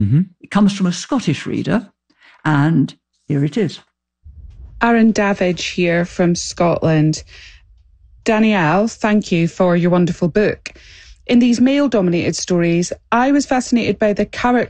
It comes from a Scottish reader, and here it is. Aaron Davidge here from Scotland. Danielle, thank you for your wonderful book. In these male-dominated stories, I was fascinated by the character